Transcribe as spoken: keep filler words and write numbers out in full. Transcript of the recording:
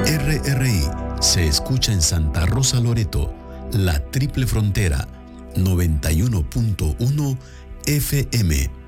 R R I se escucha en Santa Rosa Loreto, la Triple Frontera, noventa y uno punto uno F M.